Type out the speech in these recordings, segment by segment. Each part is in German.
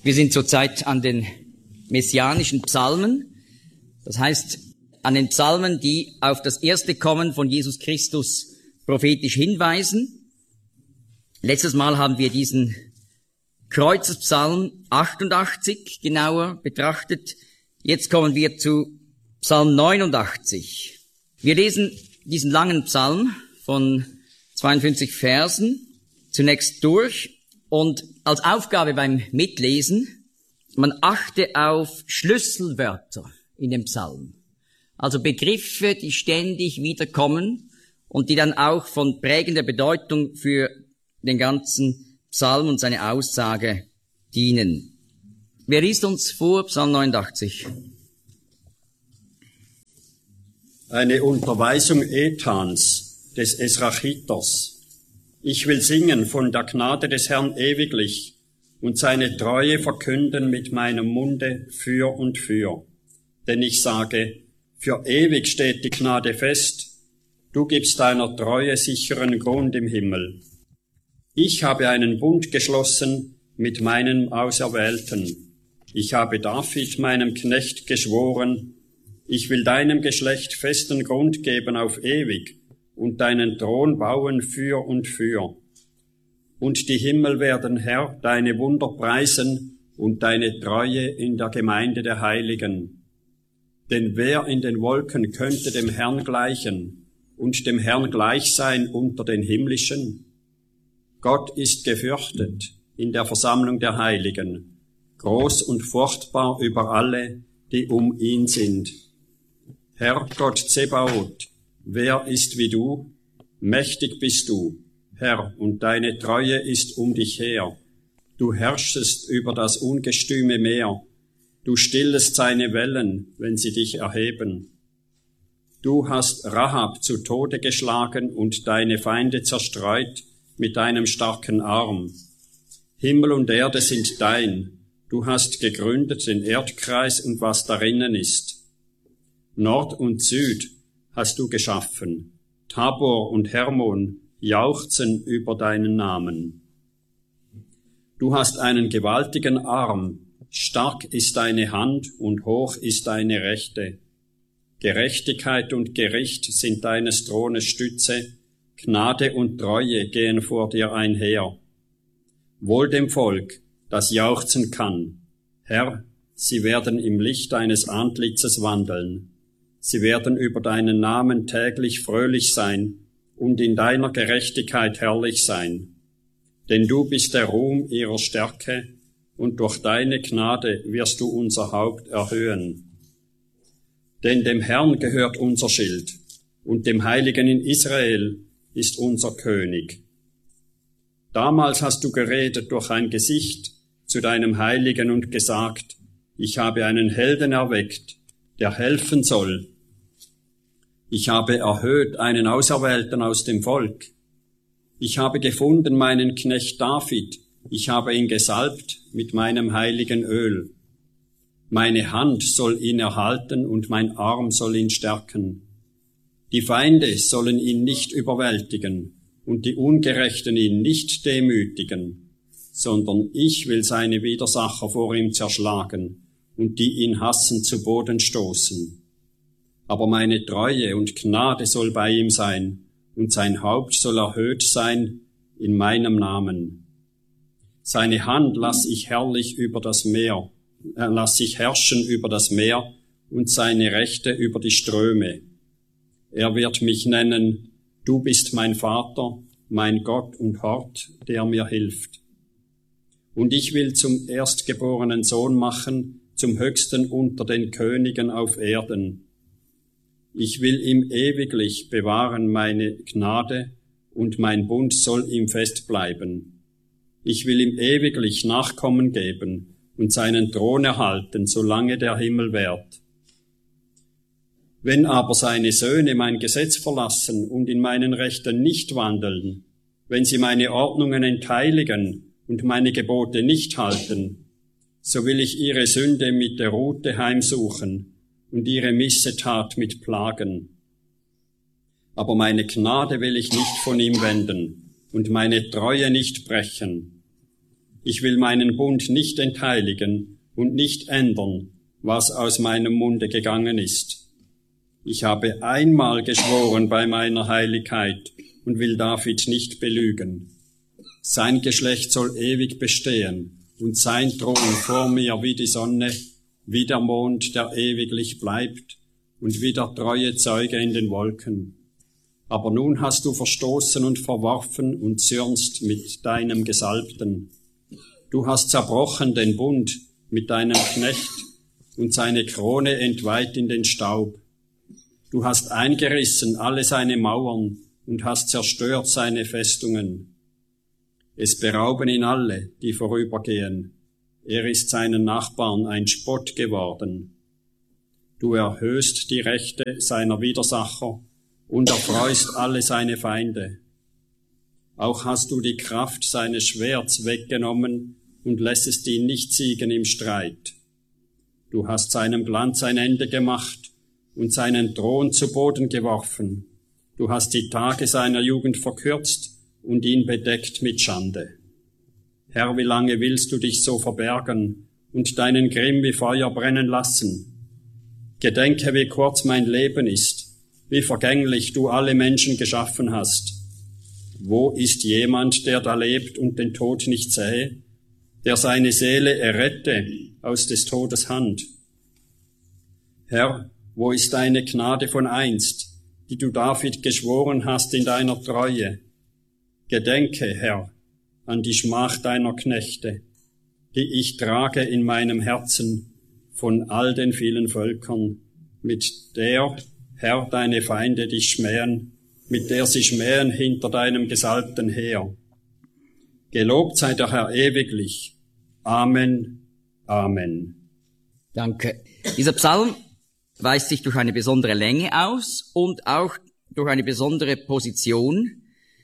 Wir sind zurzeit an den messianischen Psalmen, das heißt an den Psalmen, die auf das erste Kommen von Jesus Christus prophetisch hinweisen. Letztes Mal haben wir diesen Kreuzespsalm 88 genauer betrachtet. Jetzt kommen wir zu Psalm 89. Wir lesen diesen langen Psalm von 52 Versen zunächst durch und als Aufgabe beim Mitlesen, man achte auf Schlüsselwörter in dem Psalm. Also Begriffe, die ständig wiederkommen und die dann auch von prägender Bedeutung für den ganzen Psalm und seine Aussage dienen. Wer liest uns vor Psalm 89? Eine Unterweisung Ethans, des Esrachiters. Ich will singen von der Gnade des Herrn ewiglich und seine Treue verkünden mit meinem Munde für und für. Denn ich sage, für ewig steht die Gnade fest, du gibst deiner Treue sicheren Grund im Himmel. Ich habe einen Bund geschlossen mit meinem Auserwählten. Ich habe David, meinem Knecht, geschworen, ich will deinem Geschlecht festen Grund geben auf ewig und deinen Thron bauen für und für. Und die Himmel werden, Herr, deine Wunder preisen und deine Treue in der Gemeinde der Heiligen. Denn wer in den Wolken könnte dem Herrn gleichen und dem Herrn gleich sein unter den Himmlischen? Gott ist gefürchtet in der Versammlung der Heiligen, groß und furchtbar über alle, die um ihn sind. Herr Gott Zebaoth, wer ist wie du? Mächtig bist du, Herr, und deine Treue ist um dich her. Du herrschest über das ungestüme Meer. Du stillest seine Wellen, wenn sie dich erheben. Du hast Rahab zu Tode geschlagen und deine Feinde zerstreut mit deinem starken Arm. Himmel und Erde sind dein. Du hast gegründet den Erdkreis und was darinnen ist. Nord und Süd hast du geschaffen. Tabor und Hermon jauchzen über deinen Namen. Du hast einen gewaltigen Arm, stark ist deine Hand und hoch ist deine Rechte. Gerechtigkeit und Gericht sind deines Thrones Stütze, Gnade und Treue gehen vor dir einher. Wohl dem Volk, das jauchzen kann. Herr, sie werden im Licht deines Antlitzes wandeln. Sie werden über deinen Namen täglich fröhlich sein und in deiner Gerechtigkeit herrlich sein. Denn du bist der Ruhm ihrer Stärke und durch deine Gnade wirst du unser Haupt erhöhen. Denn dem Herrn gehört unser Schild und dem Heiligen in Israel ist unser König. Damals hast du geredet durch ein Gesicht zu deinem Heiligen und gesagt, ich habe einen Helden erweckt, der helfen soll. Ich habe erhöht einen Auserwählten aus dem Volk. Ich habe gefunden meinen Knecht David. Ich habe ihn gesalbt mit meinem heiligen Öl. Meine Hand soll ihn erhalten und mein Arm soll ihn stärken. Die Feinde sollen ihn nicht überwältigen und die Ungerechten ihn nicht demütigen, sondern ich will seine Widersacher vor ihm zerschlagen und die ihn hassen zu Boden stoßen. Aber meine Treue und Gnade soll bei ihm sein, und sein Haupt soll erhöht sein in meinem Namen. Seine Hand lass ich herrlich über das Meer, lass ich herrschen über das Meer und seine Rechte über die Ströme. Er wird mich nennen, du bist mein Vater, mein Gott und Hort, der mir hilft. Und ich will zum erstgeborenen Sohn machen, zum Höchsten unter den Königen auf Erden. Ich will ihm ewiglich bewahren meine Gnade und mein Bund soll ihm fest bleiben. Ich will ihm ewiglich Nachkommen geben und seinen Thron erhalten, solange der Himmel währt. Wenn aber seine Söhne mein Gesetz verlassen und in meinen Rechten nicht wandeln, wenn sie meine Ordnungen entheiligen und meine Gebote nicht halten, so will ich ihre Sünde mit der Rute heimsuchen und ihre Missetat mit Plagen. Aber meine Gnade will ich nicht von ihm wenden und meine Treue nicht brechen. Ich will meinen Bund nicht entheiligen und nicht ändern, was aus meinem Munde gegangen ist. Ich habe einmal geschworen bei meiner Heiligkeit und will David nicht belügen. Sein Geschlecht soll ewig bestehen und sein Thron vor mir wie die Sonne, wie der Mond, der ewiglich bleibt und wie der treue Zeuge in den Wolken. Aber nun hast du verstoßen und verworfen und zürnst mit deinem Gesalbten. Du hast zerbrochen den Bund mit deinem Knecht und seine Krone entweiht in den Staub. Du hast eingerissen alle seine Mauern und hast zerstört seine Festungen. Es berauben ihn alle, die vorübergehen. Er ist seinen Nachbarn ein Spott geworden. Du erhöhst die Rechte seiner Widersacher und erfreust alle seine Feinde. Auch hast du die Kraft seines Schwerts weggenommen und lässest ihn nicht siegen im Streit. Du hast seinem Glanz ein Ende gemacht und seinen Thron zu Boden geworfen. Du hast die Tage seiner Jugend verkürzt und ihn bedeckt mit Schande. Herr, wie lange willst du dich so verbergen und deinen Grimm wie Feuer brennen lassen? Gedenke, wie kurz mein Leben ist, wie vergänglich du alle Menschen geschaffen hast. Wo ist jemand, der da lebt und den Tod nicht sähe, der seine Seele errette aus des Todes Hand? Herr, wo ist deine Gnade von einst, die du David geschworen hast in deiner Treue? Gedenke, Herr, an die Schmach deiner Knechte, die ich trage in meinem Herzen von all den vielen Völkern, mit der, Herr, deine Feinde dich schmähen, mit der sie schmähen hinter deinem Gesalbten her. Gelobt sei der Herr ewiglich. Amen. Amen. Danke. Dieser Psalm weist sich durch eine besondere Länge aus und auch durch eine besondere Position,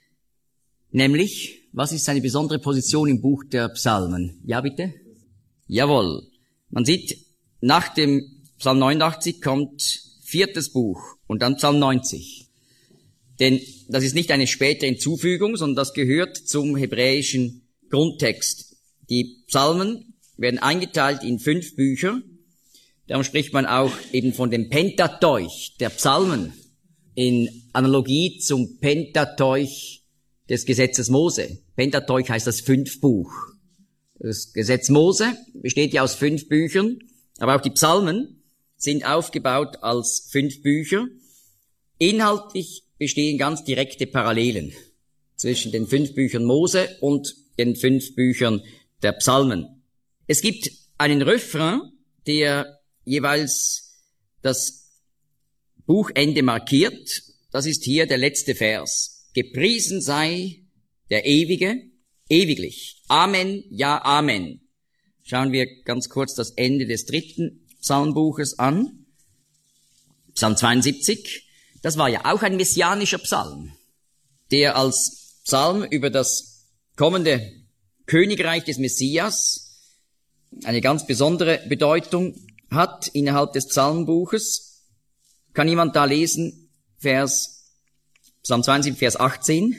nämlich, was ist seine besondere Position im Buch der Psalmen? Ja, bitte? Jawohl. Man sieht, nach dem Psalm 89 kommt 4. Buch und dann Psalm 90. Denn das ist nicht eine spätere Hinzufügung, sondern das gehört zum hebräischen Grundtext. Die Psalmen werden eingeteilt in 5 Bücher. Darum spricht man auch eben von dem Pentateuch der Psalmen in Analogie zum Pentateuch des Gesetzes Mose. Pentateuch heißt das 5 Buch. Das Gesetz Mose besteht ja aus 5 Büchern, aber auch die Psalmen sind aufgebaut als 5 Bücher. Inhaltlich bestehen ganz direkte Parallelen zwischen den 5 Büchern Mose und den 5 Büchern der Psalmen. Es gibt einen Refrain, der jeweils das Buchende markiert. Das ist hier der letzte Vers. Gepriesen sei der Ewige, ewiglich. Amen, ja, Amen. Schauen wir ganz kurz das Ende des 3. Psalmbuches an. Psalm 72. Das war ja auch ein messianischer Psalm, der als Psalm über das kommende Königreich des Messias eine ganz besondere Bedeutung hat innerhalb des Psalmbuches. Kann jemand da lesen? Psalm 72, Vers 18.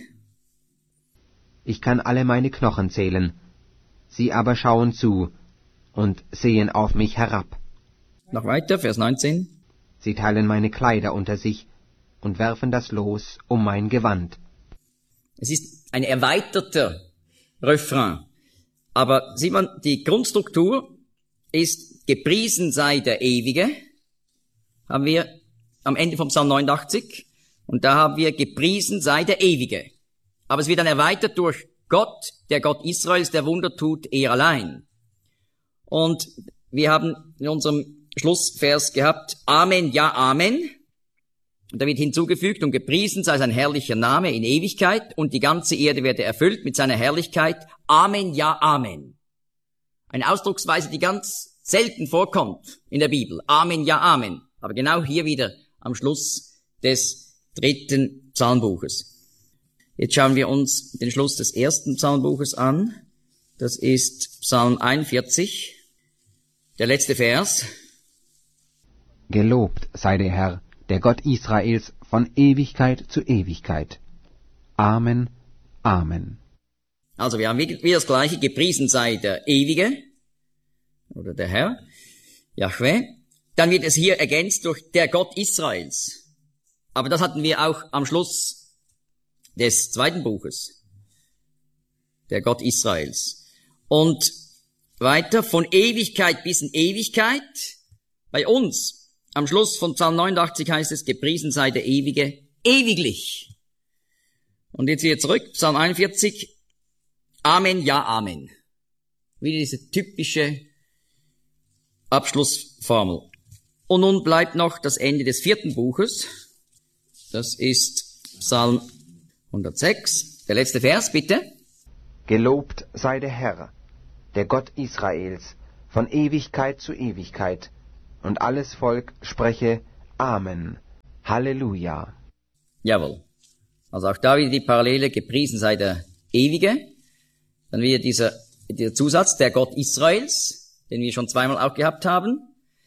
Ich kann alle meine Knochen zählen, sie aber schauen zu und sehen auf mich herab. Noch weiter, Vers 19. Sie teilen meine Kleider unter sich und werfen das Los um mein Gewand. Es ist ein erweiterter Refrain. Aber sieht man, die Grundstruktur ist, gepriesen sei der Ewige, haben wir am Ende vom Psalm 89, und da haben wir, gepriesen sei der Ewige. Aber es wird dann erweitert durch Gott, der Gott Israels, der Wunder tut, er allein. Und wir haben in unserem Schlussvers gehabt, Amen, ja, Amen. Und da wird hinzugefügt, und gepriesen sei sein herrlicher Name in Ewigkeit, und die ganze Erde werde erfüllt mit seiner Herrlichkeit. Amen, ja, Amen. Eine Ausdrucksweise, die ganz selten vorkommt in der Bibel. Amen, ja, Amen. Aber genau hier wieder am Schluss des 3. Psalmbuches. Jetzt schauen wir uns den Schluss des 1. Psalmbuches an. Das ist Psalm 41, der letzte Vers. Gelobt sei der Herr, der Gott Israels, von Ewigkeit zu Ewigkeit. Amen, Amen. Also wir haben wieder das Gleiche, gepriesen sei der Ewige oder der Herr, Jahwe. Dann wird es hier ergänzt durch der Gott Israels. Aber das hatten wir auch am Schluss des zweiten Buches. Der Gott Israels. Und weiter, von Ewigkeit bis in Ewigkeit. Bei uns, am Schluss von Psalm 89 heißt es, gepriesen sei der Ewige ewiglich. Und jetzt wieder zurück, Psalm 41, Amen, ja, Amen. Wieder diese typische Abschlussformel. Und nun bleibt noch das Ende des vierten Buches. Das ist Psalm 106. Der letzte Vers, bitte. Gelobt sei der Herr, der Gott Israels, von Ewigkeit zu Ewigkeit. Und alles Volk spreche Amen. Halleluja. Jawohl. Also auch da wieder die Parallele, gepriesen sei der Ewige. Dann wieder dieser Zusatz, der Gott Israels, den wir schon zweimal auch gehabt haben.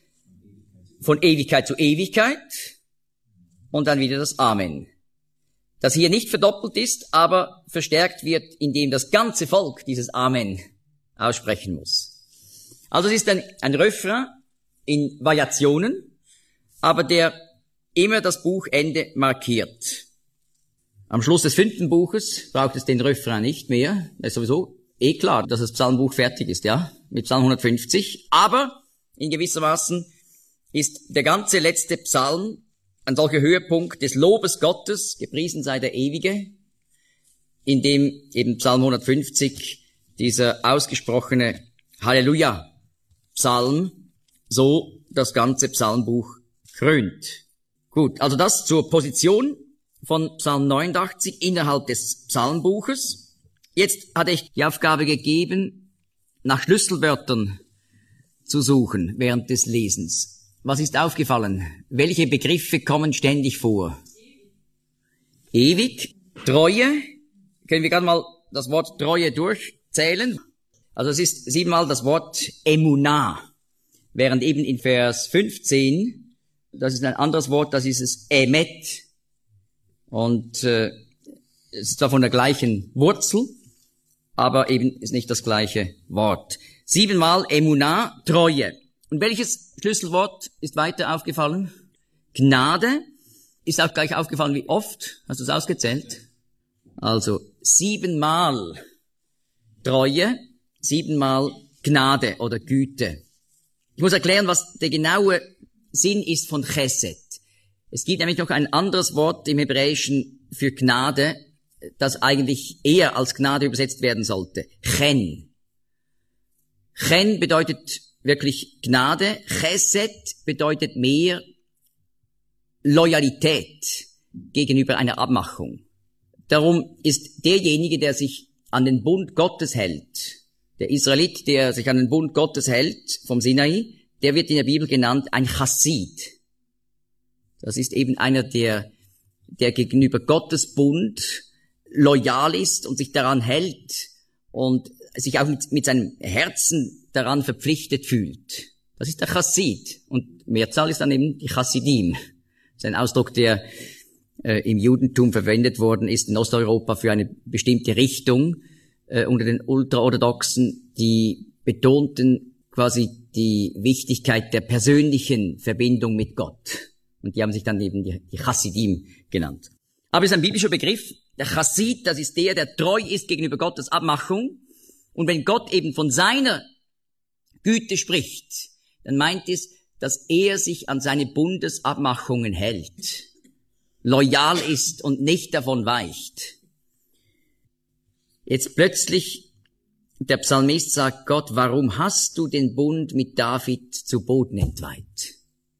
Von Ewigkeit zu Ewigkeit. Und dann wieder das Amen. Das hier nicht verdoppelt ist, aber verstärkt wird, indem das ganze Volk dieses Amen aussprechen muss. Also es ist ein Refrain in Variationen, aber der immer das Buchende markiert. Am Schluss des 5. Buches braucht es den Refrain nicht mehr. Das ist sowieso klar, dass das Psalmbuch fertig ist, ja, mit Psalm 150. Aber in gewissermaßen ist der ganze letzte Psalm ein solcher Höhepunkt des Lobes Gottes, gepriesen sei der Ewige, in dem eben Psalm 150 dieser ausgesprochene Halleluja-Psalm so das ganze Psalmbuch krönt. Gut, also das zur Position von Psalm 89 innerhalb des Psalmbuches. Jetzt hatte ich die Aufgabe gegeben, nach Schlüsselwörtern zu suchen während des Lesens. Was ist aufgefallen? Welche Begriffe kommen ständig vor? Ewig, Treue. Können wir gerade mal das Wort Treue durchzählen? Also es ist 7-mal das Wort Emunah. Während eben in Vers 15, das ist ein anderes Wort, das ist es Emet. Und es ist zwar von der gleichen Wurzel, aber eben ist nicht das gleiche Wort. 7-mal Emunah, Treue. Und welches Schlüsselwort ist weiter aufgefallen? Gnade. Ist auch gleich aufgefallen, wie oft? Hast du es ausgezählt? Also 7-mal Treue, 7-mal Gnade oder Güte. Ich muss erklären, was der genaue Sinn ist von Chesed. Es gibt nämlich noch ein anderes Wort im Hebräischen für Gnade, das eigentlich eher als Gnade übersetzt werden sollte. Chen. Chen bedeutet wirklich Gnade. Chesed bedeutet mehr Loyalität gegenüber einer Abmachung. Darum ist derjenige, der sich an den Bund Gottes hält, der Israelit, der sich an den Bund Gottes hält vom Sinai, der wird in der Bibel genannt ein Chassid. Das ist eben einer, der gegenüber Gottes Bund loyal ist und sich daran hält und sich auch mit seinem Herzen daran verpflichtet fühlt. Das ist der Chassid. Und Mehrzahl ist dann eben die Chassidim. Das ist ein Ausdruck, der im Judentum verwendet worden ist, in Osteuropa für eine bestimmte Richtung unter den Ultraorthodoxen, die betonten quasi die Wichtigkeit der persönlichen Verbindung mit Gott. Und die haben sich dann eben die Chassidim genannt. Aber es ist ein biblischer Begriff. Der Chassid, das ist der treu ist gegenüber Gottes Abmachung. Und wenn Gott eben von seiner Güte spricht, dann meint es, dass er sich an seine Bundesabmachungen hält, loyal ist und nicht davon weicht. Jetzt plötzlich, der Psalmist sagt Gott, warum hast du den Bund mit David zu Boden entweiht?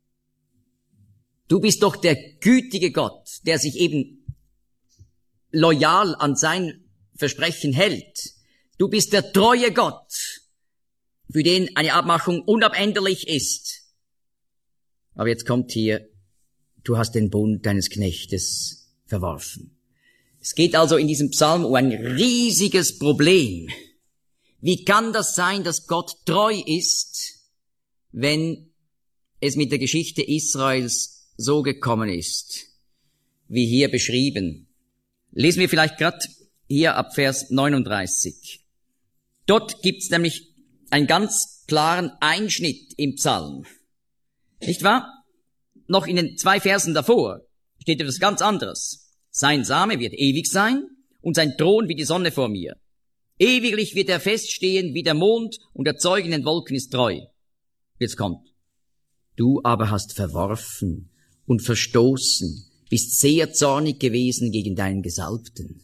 Du bist doch der gütige Gott, der sich eben loyal an sein Versprechen hält. Du bist der treue Gott, für den eine Abmachung unabänderlich ist. Aber jetzt kommt hier, du hast den Bund deines Knechtes verworfen. Es geht also in diesem Psalm um ein riesiges Problem. Wie kann das sein, dass Gott treu ist, wenn es mit der Geschichte Israels so gekommen ist, wie hier beschrieben? Lesen wir vielleicht gerade hier ab Vers 39. Dort gibt's nämlich einen ganz klaren Einschnitt im Psalm. Nicht wahr? Noch in den 2 Versen davor steht etwas ganz anderes. Sein Same wird ewig sein und sein Thron wie die Sonne vor mir. Ewiglich wird er feststehen wie der Mond und der Zeug in den Wolken ist treu. Jetzt kommt. Du aber hast verworfen und verstoßen, bist sehr zornig gewesen gegen deinen Gesalbten.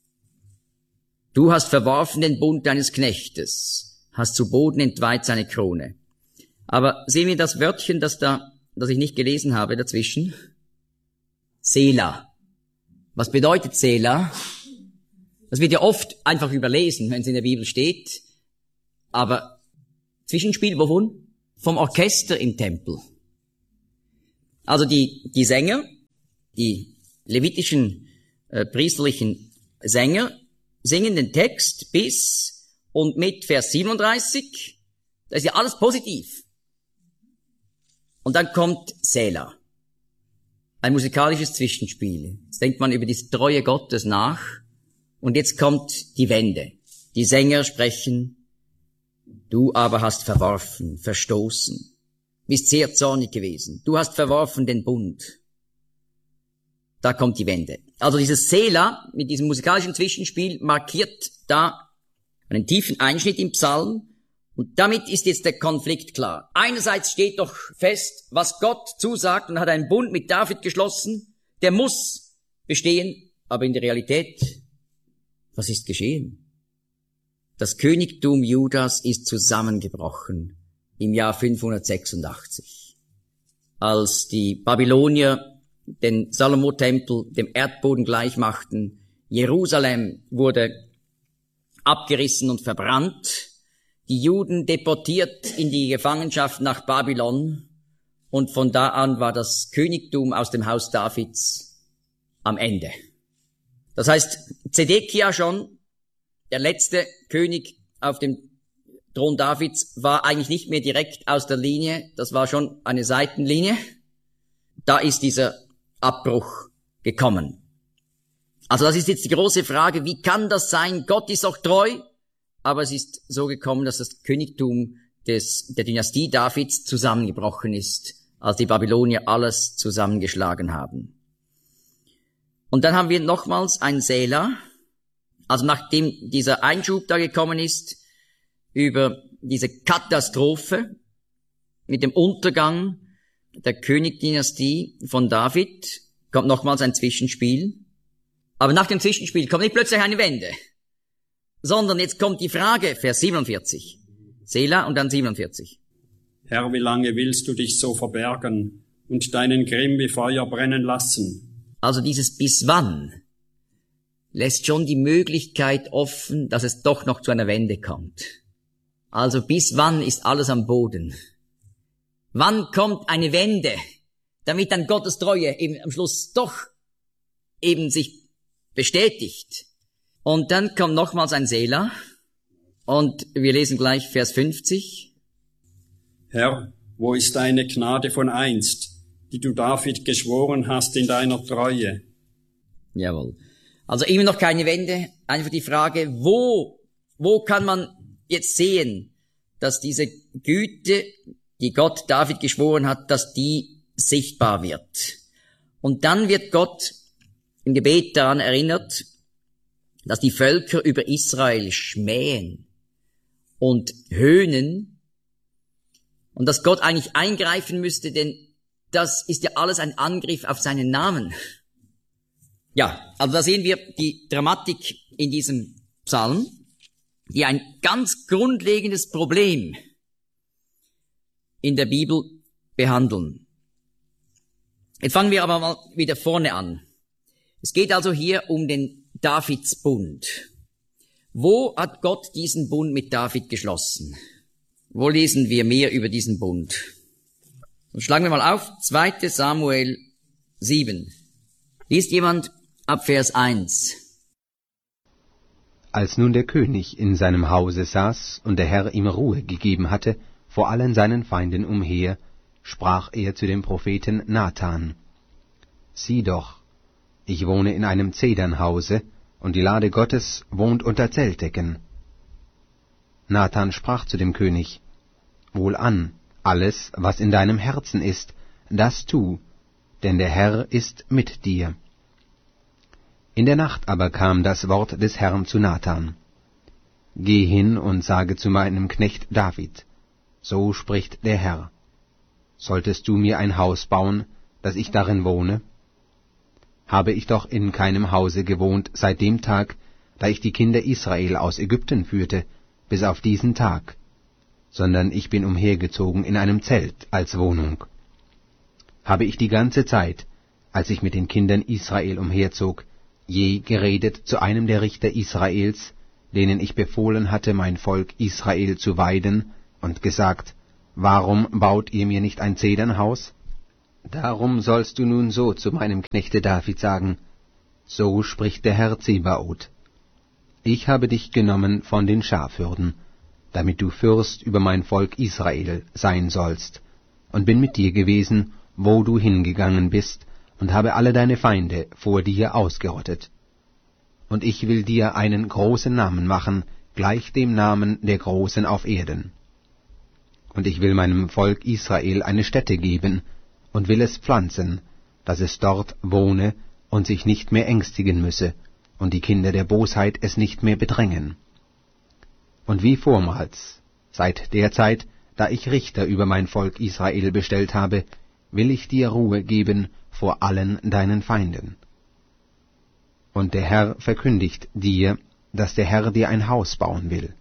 Du hast verworfen den Bund deines Knechtes, hast zu Boden entweiht seine Krone. Aber sehen wir das Wörtchen, das ich nicht gelesen habe dazwischen? Selah. Was bedeutet Selah? Das wird ja oft einfach überlesen, wenn es in der Bibel steht. Aber Zwischenspiel wovon? Vom Orchester im Tempel. Also die Sänger, die levitischen priesterlichen Sänger, singen den Text bis und mit Vers 37. Da ist ja alles positiv. Und dann kommt Selah. Ein musikalisches Zwischenspiel. Jetzt denkt man über die Treue Gottes nach. Und jetzt kommt die Wende. Die Sänger sprechen, du aber hast verworfen, verstoßen, bist sehr zornig gewesen. Du hast verworfen den Bund. Da kommt die Wende. Also dieses Selah mit diesem musikalischen Zwischenspiel markiert da einen tiefen Einschnitt im Psalm. Und damit ist jetzt der Konflikt klar. Einerseits steht doch fest, was Gott zusagt und hat einen Bund mit David geschlossen. Der muss bestehen, aber in der Realität, was ist geschehen? Das Königtum Judas ist zusammengebrochen im Jahr 586, als die Babylonier den Salomo-Tempel dem Erdboden gleichmachten. Jerusalem wurde abgerissen und verbrannt, die Juden deportiert in die Gefangenschaft nach Babylon und von da an war das Königtum aus dem Haus Davids am Ende. Das heißt, Zedekia schon, der letzte König auf dem Thron Davids, war eigentlich nicht mehr direkt aus der Linie, das war schon eine Seitenlinie. Da ist dieser Abbruch gekommen. Also das ist jetzt die große Frage, wie kann das sein? Gott ist auch treu, aber es ist so gekommen, dass das Königtum der Dynastie Davids zusammengebrochen ist, als die Babylonier alles zusammengeschlagen haben. Und dann haben wir nochmals ein Selah, also nachdem dieser Einschub da gekommen ist, über diese Katastrophe mit dem Untergang der Königdynastie von David, kommt nochmals ein Zwischenspiel. Aber nach dem Zwischenspiel kommt nicht plötzlich eine Wende, sondern jetzt kommt die Frage, Vers 47. Selah und dann 47. Herr, wie lange willst du dich so verbergen und deinen Grimm wie Feuer brennen lassen? Also dieses bis wann lässt schon die Möglichkeit offen, dass es doch noch zu einer Wende kommt. Also bis wann ist alles am Boden? Wann kommt eine Wende, damit dann Gottes Treue eben am Schluss doch eben sich bestätigt? Und dann kommt nochmals ein Selah und wir lesen gleich Vers 50. Herr, wo ist deine Gnade von einst, die du David geschworen hast in deiner Treue? Jawohl. Also immer noch keine Wende. Einfach die Frage, wo kann man jetzt sehen, dass diese Güte, die Gott David geschworen hat, dass die sichtbar wird. Und dann wird Gott im Gebet daran erinnert, dass die Völker über Israel schmähen und höhnen und dass Gott eigentlich eingreifen müsste, denn das ist ja alles ein Angriff auf seinen Namen. Ja, also da sehen wir die Dramatik in diesem Psalm, die ein ganz grundlegendes Problem in der Bibel behandeln. Jetzt fangen wir aber mal wieder vorne an. Es geht also hier um den Davidsbund. Wo hat Gott diesen Bund mit David geschlossen? Wo lesen wir mehr über diesen Bund? Und schlagen wir mal auf, 2. Samuel 7. Liest jemand ab Vers 1. Als nun der König in seinem Hause saß und der Herr ihm Ruhe gegeben hatte, vor allen seinen Feinden umher, sprach er zu dem Propheten Nathan: Sieh doch, ich wohne in einem Zedernhause, und die Lade Gottes wohnt unter Zeltdecken. Nathan sprach zu dem König: Wohlan, alles, was in deinem Herzen ist, das tu, denn der Herr ist mit dir. In der Nacht aber kam das Wort des Herrn zu Nathan: Geh hin und sage zu meinem Knecht David, so spricht der Herr: Solltest du mir ein Haus bauen, dass ich darin wohne? Habe ich doch in keinem Hause gewohnt seit dem Tag, da ich die Kinder Israel aus Ägypten führte, bis auf diesen Tag, sondern ich bin umhergezogen in einem Zelt als Wohnung. Habe ich die ganze Zeit, als ich mit den Kindern Israel umherzog, je geredet zu einem der Richter Israels, denen ich befohlen hatte, mein Volk Israel zu weiden, und gesagt: Warum baut ihr mir nicht ein Zedernhaus? Darum sollst du nun so zu meinem Knechte David sagen: So spricht der Herr Zebaoth: Ich habe dich genommen von den Schafhürden, damit du Fürst über mein Volk Israel sein sollst, und bin mit dir gewesen, wo du hingegangen bist, und habe alle deine Feinde vor dir ausgerottet. Und ich will dir einen großen Namen machen, gleich dem Namen der Großen auf Erden. Und ich will meinem Volk Israel eine Stätte geben, und will es pflanzen, dass es dort wohne und sich nicht mehr ängstigen müsse, und die Kinder der Bosheit es nicht mehr bedrängen. Und wie vormals, seit der Zeit, da ich Richter über mein Volk Israel bestellt habe, will ich dir Ruhe geben vor allen deinen Feinden. Und der Herr verkündigt dir, dass der Herr dir ein Haus bauen will.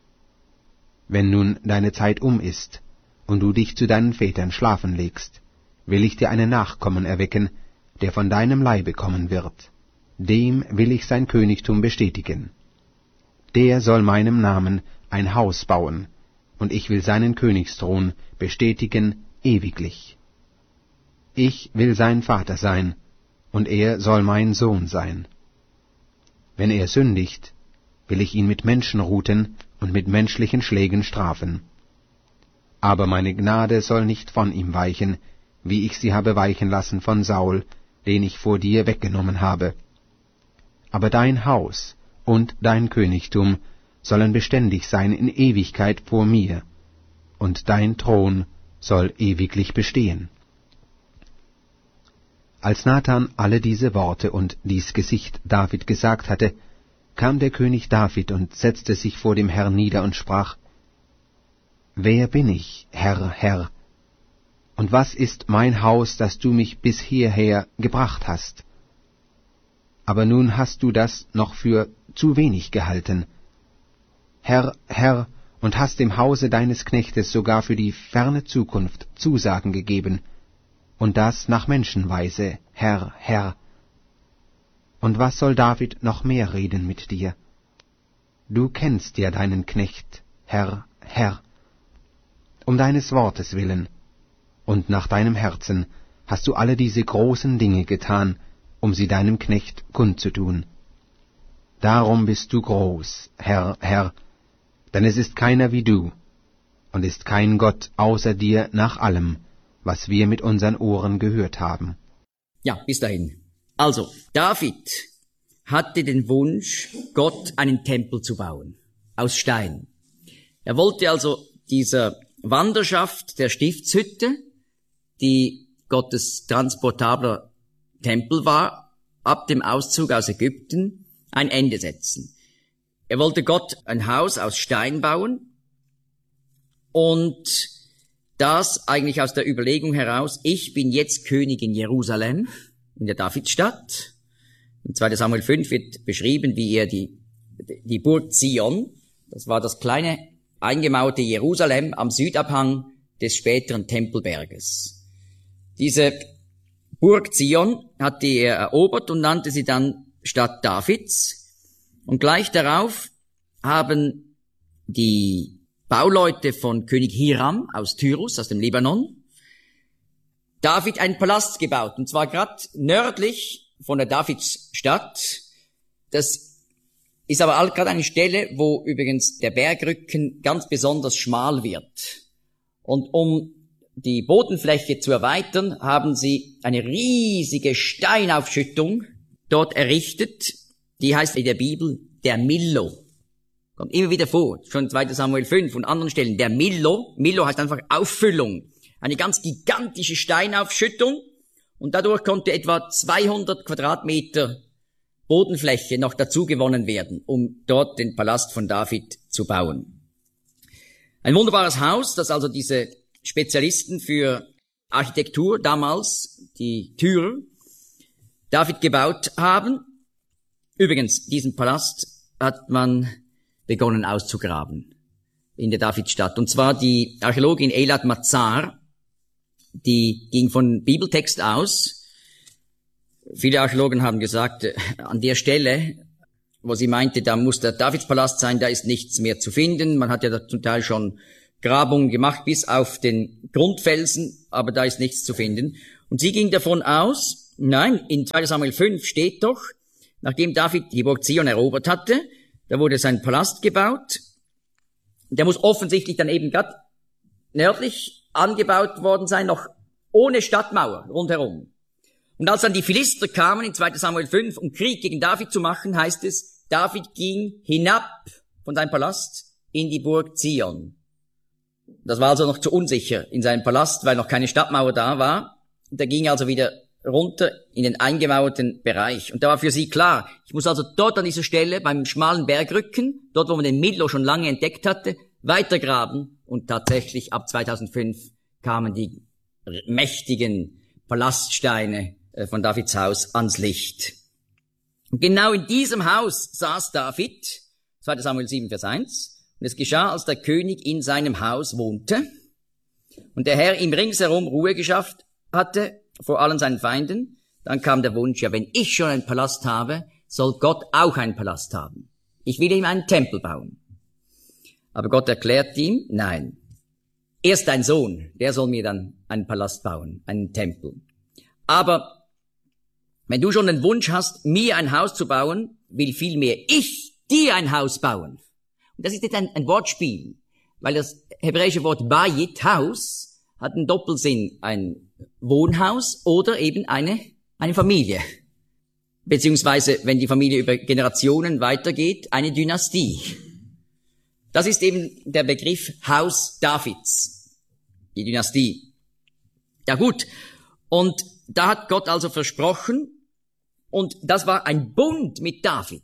Wenn nun deine Zeit ist, und du dich zu deinen Vätern schlafen legst, will ich dir einen Nachkommen erwecken, der von deinem Leibe kommen wird. Dem will ich sein Königtum bestätigen. Der soll meinem Namen ein Haus bauen, und ich will seinen Königsthron bestätigen ewiglich. Ich will sein Vater sein, und er soll mein Sohn sein. Wenn er sündigt, will ich ihn mit Menschenruten und mit menschlichen Schlägen strafen. Aber meine Gnade soll nicht von ihm weichen, wie ich sie habe weichen lassen von Saul, den ich vor dir weggenommen habe. Aber dein Haus und dein Königtum sollen beständig sein in Ewigkeit vor mir, und dein Thron soll ewiglich bestehen. Als Nathan alle diese Worte und dies Gesicht David gesagt hatte, kam der König David und setzte sich vor dem Herrn nieder und sprach: Wer bin ich, Herr, Herr? Und was ist mein Haus, dass du mich bis hierher gebracht hast? Aber nun hast du das noch für zu wenig gehalten. Herr, Herr, und hast dem Hause deines Knechtes sogar für die ferne Zukunft Zusagen gegeben, und das nach Menschenweise, Herr, Herr. Und was soll David noch mehr reden mit dir? Du kennst ja deinen Knecht, Herr, Herr. Um deines Wortes willen und nach deinem Herzen hast du alle diese großen Dinge getan, um sie deinem Knecht kundzutun. Darum bist du groß, Herr, Herr, denn es ist keiner wie du, und ist kein Gott außer dir nach allem, was wir mit unseren Ohren gehört haben. Ja, bis dahin. Also, David hatte den Wunsch, Gott einen Tempel zu bauen, aus Stein. Er wollte also dieser Wanderschaft der Stiftshütte, die Gottes transportabler Tempel war, ab dem Auszug aus Ägypten ein Ende setzen. Er wollte Gott ein Haus aus Stein bauen und das eigentlich aus der Überlegung heraus: Ich bin jetzt König in Jerusalem, in der Davidstadt. In 2. Samuel 5 wird beschrieben, wie er die Burg Zion, das war das kleine eingemauerte Jerusalem am Südabhang des späteren Tempelberges. Diese Burg Zion hatte er erobert und nannte sie dann Stadt Davids. Und gleich darauf haben die Bauleute von König Hiram aus Tyrus, aus dem Libanon, David einen Palast gebaut, und zwar gerade nördlich von der Davidsstadt. Das ist aber gerade eine Stelle, wo übrigens der Bergrücken ganz besonders schmal wird. Und um die Bodenfläche zu erweitern, haben sie eine riesige Steinaufschüttung dort errichtet, die heißt in der Bibel der Millo. Kommt immer wieder vor, schon 2. Samuel 5 und anderen Stellen. Der Millo, Millo heißt einfach Auffüllung. Eine ganz gigantische Steinaufschüttung. Und dadurch konnte etwa 200 Quadratmeter Bodenfläche noch dazu gewonnen werden, um dort den Palast von David zu bauen. Ein wunderbares Haus, das also diese Spezialisten für Architektur damals, die Türer, David gebaut haben. Übrigens, diesen Palast hat man begonnen auszugraben in der Davidstadt. Und zwar die Archäologin Eilat Mazar, die ging von Bibeltext aus. Viele Archäologen haben gesagt, an der Stelle, wo sie meinte, da muss der Davidspalast sein, da ist nichts mehr zu finden. Man hat ja da zum Teil schon Grabungen gemacht bis auf den Grundfelsen, aber da ist nichts zu finden. Und sie ging davon aus, nein, in 2 Samuel 5 steht doch, nachdem David die Burg Zion erobert hatte, da wurde sein Palast gebaut. Der muss offensichtlich dann eben gerade nördlich angebaut worden sein, noch ohne Stadtmauer rundherum. Und als dann die Philister kamen in 2 Samuel 5, um Krieg gegen David zu machen, heißt es, David ging hinab von seinem Palast in die Burg Zion. Das war also noch zu unsicher in seinem Palast, weil noch keine Stadtmauer da war. Und er ging also wieder runter in den eingemauerten Bereich. Und da war für sie klar, ich muss also dort an dieser Stelle beim schmalen Bergrücken, dort wo man den Millo schon lange entdeckt hatte, weitergraben. Und tatsächlich ab 2005 kamen die mächtigen Palaststeine von Davids Haus ans Licht. Und genau in diesem Haus saß David, 2 Samuel 7, Vers 1, und es geschah, als der König in seinem Haus wohnte und der Herr ihm ringsherum Ruhe geschafft hatte vor allen seinen Feinden, dann kam der Wunsch, ja, wenn ich schon einen Palast habe, soll Gott auch einen Palast haben. Ich will ihm einen Tempel bauen. Aber Gott erklärt ihm, nein, erst dein Sohn, der soll mir dann einen Palast bauen, einen Tempel. Aber wenn du schon den Wunsch hast, mir ein Haus zu bauen, will vielmehr ich dir ein Haus bauen. Und das ist jetzt ein Wortspiel, weil das hebräische Wort Bayit, Haus, hat einen Doppelsinn, ein Wohnhaus oder eben eine Familie. Beziehungsweise, wenn die Familie über Generationen weitergeht, eine Dynastie. Das ist eben der Begriff Haus Davids, die Dynastie. Ja gut, und da hat Gott also versprochen, und das war ein Bund mit David.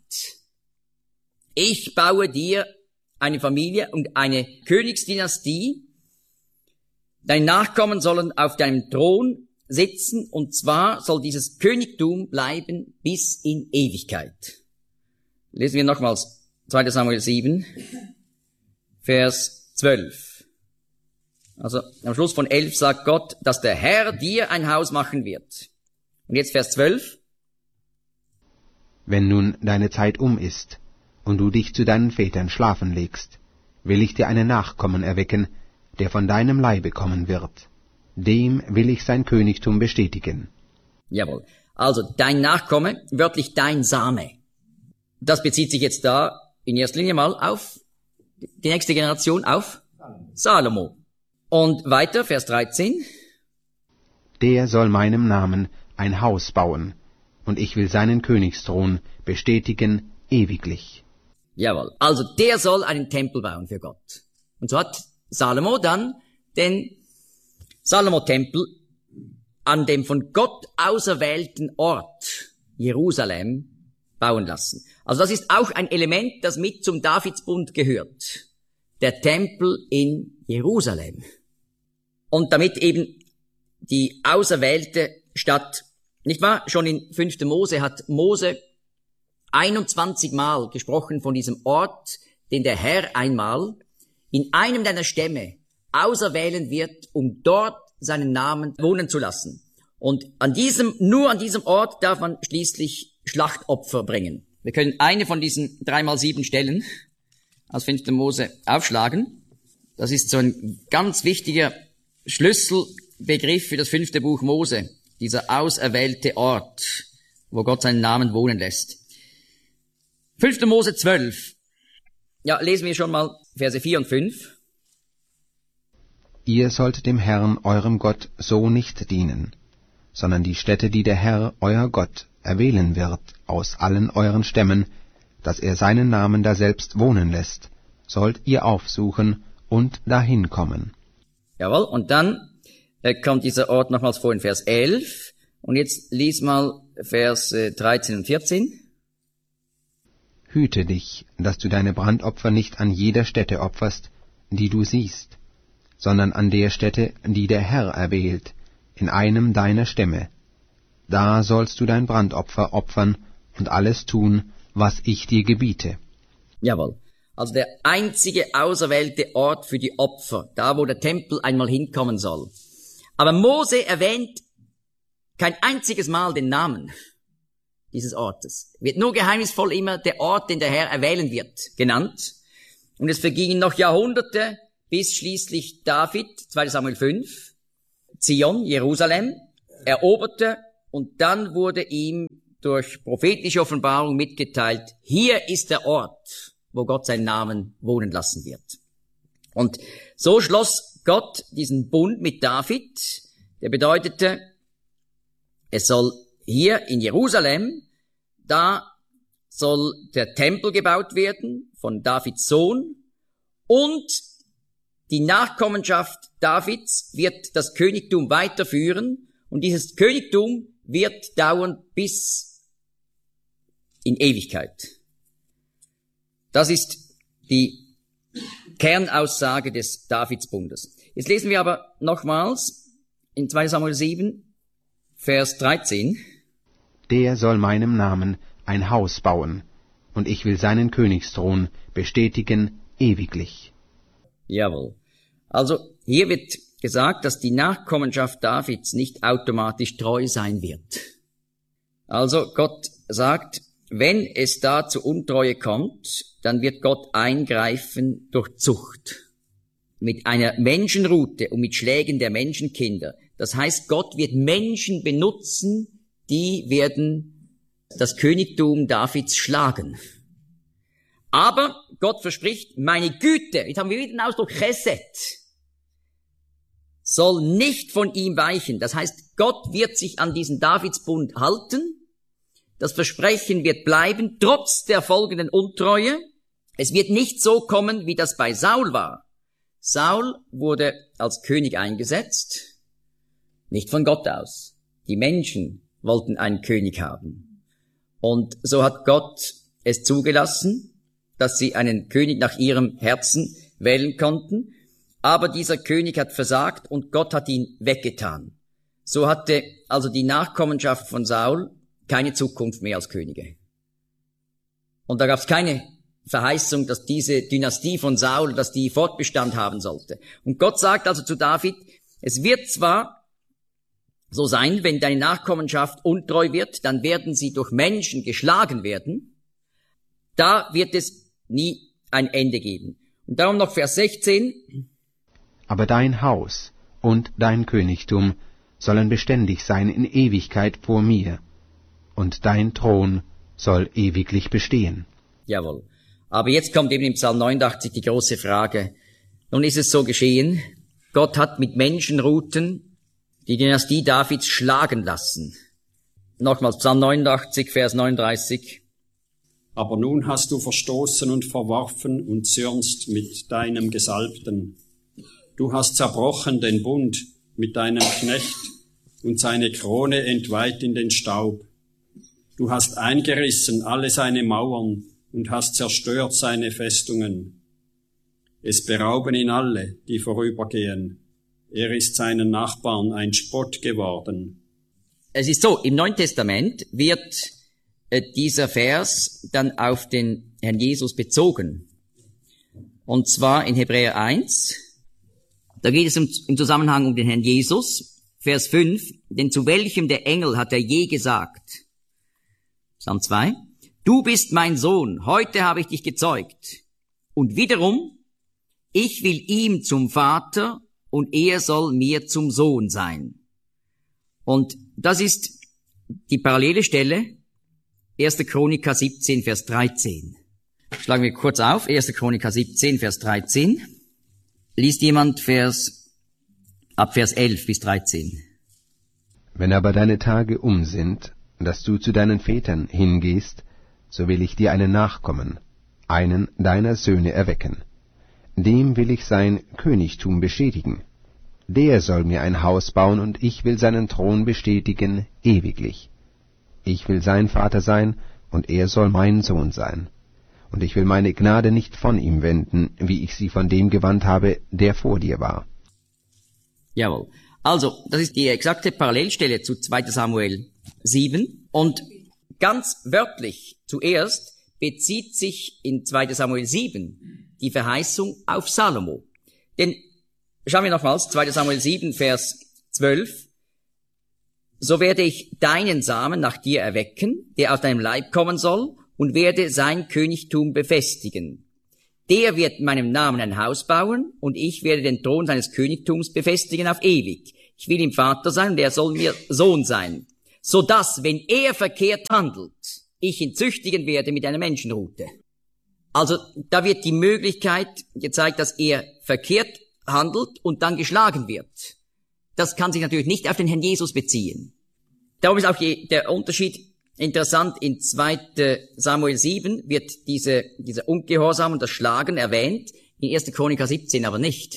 Ich baue dir eine Familie und eine Königsdynastie. Deine Nachkommen sollen auf deinem Thron sitzen, und zwar soll dieses Königtum bleiben bis in Ewigkeit. Lesen wir nochmals 2 Samuel 7, Vers 12. Also am Schluss von 11 sagt Gott, dass der Herr dir ein Haus machen wird. Und jetzt Vers 12. Wenn nun deine Zeit ist und du dich zu deinen Vätern schlafen legst, will ich dir einen Nachkommen erwecken, der von deinem Leibe kommen wird. Dem will ich sein Königtum bestätigen. Jawohl. Also dein Nachkomme, wörtlich dein Same. Das bezieht sich jetzt da in erster Linie mal auf die nächste Generation, auf Salomo. Und weiter, Vers 13. Der soll meinem Namen ein Haus bauen, und ich will seinen Königsthron bestätigen ewiglich. Jawohl. Also der soll einen Tempel bauen für Gott. Und so hat Salomo dann den Salomo-Tempel an dem von Gott auserwählten Ort Jerusalem bauen lassen. Also das ist auch ein Element, das mit zum Davidsbund gehört. Der Tempel in Jerusalem. Und damit eben die auserwählte Stadt, nicht wahr? Schon in 5. Mose hat Mose 21 Mal gesprochen von diesem Ort, den der Herr einmal in einem deiner Stämme auserwählen wird, um dort seinen Namen wohnen zu lassen. Und nur an diesem Ort darf man schließlich Schlachtopfer bringen. Wir können eine von diesen 3x7 Stellen aus 5. Mose aufschlagen. Das ist so ein ganz wichtiger Schlüsselbegriff für das 5. Buch Mose. Dieser auserwählte Ort, wo Gott seinen Namen wohnen lässt. 5. Mose 12. Ja, lesen wir schon mal Verse 4 und 5. Ihr sollt dem Herrn, eurem Gott, so nicht dienen, sondern die Stätte, die der Herr, euer Gott, erwählen wird aus allen euren Stämmen, dass er seinen Namen daselbst wohnen lässt, sollt ihr aufsuchen und dahin kommen. Jawohl, und dann kommt dieser Ort nochmals vor in Vers 11. Und jetzt lies mal Vers 13 und 14. Hüte dich, dass du deine Brandopfer nicht an jeder Stätte opferst, die du siehst, sondern an der Stätte, die der Herr erwählt, in einem deiner Stämme. Da sollst du dein Brandopfer opfern und alles tun, was ich dir gebiete. Jawohl. Also der einzige auserwählte Ort für die Opfer, da wo der Tempel einmal hinkommen soll. Aber Mose erwähnt kein einziges Mal den Namen dieses Ortes. Wird nur geheimnisvoll immer der Ort, den der Herr erwählen wird, genannt. Und es vergingen noch Jahrhunderte, bis schließlich David, 2. Samuel 5, Zion, Jerusalem, eroberte, und dann wurde ihm durch prophetische Offenbarung mitgeteilt, hier ist der Ort, wo Gott seinen Namen wohnen lassen wird. Und so schloss Gott diesen Bund mit David, der bedeutete, es soll hier in Jerusalem, da soll der Tempel gebaut werden von Davids Sohn, und die Nachkommenschaft Davids wird das Königtum weiterführen, und dieses Königtum wird dauern bis in Ewigkeit. Das ist die Kernaussage des Davidsbundes. Jetzt lesen wir aber nochmals in 2 Samuel 7, Vers 13. Der soll meinem Namen ein Haus bauen, und ich will seinen Königsthron bestätigen ewiglich. Jawohl. Also hier wird gesagt, dass die Nachkommenschaft Davids nicht automatisch treu sein wird. Also Gott sagt, wenn es da zu Untreue kommt, dann wird Gott eingreifen durch Zucht. Mit einer Menschenrute und mit Schlägen der Menschenkinder. Das heißt, Gott wird Menschen benutzen, die werden das Königtum Davids schlagen. Aber Gott verspricht, meine Güte, jetzt haben wir wieder den Ausdruck Chesed, soll nicht von ihm weichen. Das heißt, Gott wird sich an diesen Davidsbund halten. Das Versprechen wird bleiben, trotz der folgenden Untreue. Es wird nicht so kommen, wie das bei Saul war. Saul wurde als König eingesetzt, nicht von Gott aus. Die Menschen wollten einen König haben. Und so hat Gott es zugelassen, dass sie einen König nach ihrem Herzen wählen konnten. Aber dieser König hat versagt und Gott hat ihn weggetan. So hatte also die Nachkommenschaft von Saul keine Zukunft mehr als Könige. Und da gab es keine Verheißung, dass diese Dynastie von Saul, dass die Fortbestand haben sollte. Und Gott sagt also zu David, es wird zwar so sein, wenn deine Nachkommenschaft untreu wird, dann werden sie durch Menschen geschlagen werden. Da wird es nie ein Ende geben. Und darum noch Vers 16. Aber dein Haus und dein Königtum sollen beständig sein in Ewigkeit vor mir, und dein Thron soll ewiglich bestehen. Jawohl. Aber jetzt kommt eben im Psalm 89 die große Frage. Nun ist es so geschehen, Gott hat mit Menschenruten die Dynastie Davids schlagen lassen. Nochmals Psalm 89, Vers 39. Aber nun hast du verstoßen und verworfen und zürnst mit deinem Gesalbten. Du hast zerbrochen den Bund mit deinem Knecht und seine Krone entweiht in den Staub. Du hast eingerissen alle seine Mauern und hast zerstört seine Festungen. Es berauben ihn alle, die vorübergehen. Er ist seinen Nachbarn ein Spott geworden. Es ist so, im Neuen Testament wird dieser Vers dann auf den Herrn Jesus bezogen. Und zwar in Hebräer 1. Da geht es im Zusammenhang um den Herrn Jesus. Vers 5. Denn zu welchem der Engel hat er je gesagt? Psalm 2. Du bist mein Sohn, heute habe ich dich gezeugt. Und wiederum, ich will ihm zum Vater und er soll mir zum Sohn sein. Und das ist die parallele Stelle, 1. Chroniker 17, Vers 13. Schlagen wir kurz auf, 1. Chroniker 17, Vers 13. Liest jemand ab Vers 11 bis 13. Wenn aber deine Tage um sind, dass du zu deinen Vätern hingehst, so will ich dir einen Nachkommen, einen deiner Söhne erwecken. Dem will ich sein Königtum bestätigen. Der soll mir ein Haus bauen, und ich will seinen Thron bestätigen ewiglich. Ich will sein Vater sein, und er soll mein Sohn sein. Und ich will meine Gnade nicht von ihm wenden, wie ich sie von dem gewandt habe, der vor dir war. Jawohl. Also, das ist die exakte Parallelstelle zu 2. Samuel 7. Und ganz wörtlich zuerst bezieht sich in 2. Samuel 7 die Verheißung auf Salomo. Denn schauen wir nochmals, 2. Samuel 7, Vers 12. So werde ich deinen Samen nach dir erwecken, der aus deinem Leib kommen soll, und werde sein Königtum befestigen. Der wird meinem Namen ein Haus bauen, und ich werde den Thron seines Königtums befestigen auf ewig. Ich will ihm Vater sein, und er soll mir Sohn sein, so dass, wenn er verkehrt handelt, ich ihn züchtigen werde mit einer Menschenrute. Also da wird die Möglichkeit gezeigt, dass er verkehrt handelt und dann geschlagen wird. Das kann sich natürlich nicht auf den Herrn Jesus beziehen. Darum ist auch der Unterschied interessant. In 2. Samuel 7 wird dieser Ungehorsam und das Schlagen erwähnt, in 1. Chroniker 17 aber nicht.